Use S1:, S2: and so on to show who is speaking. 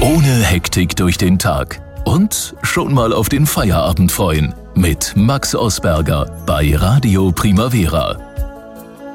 S1: Ohne Hektik durch den Tag und schon mal auf den Feierabend freuen. Mit Max Osberger bei Radio Primavera.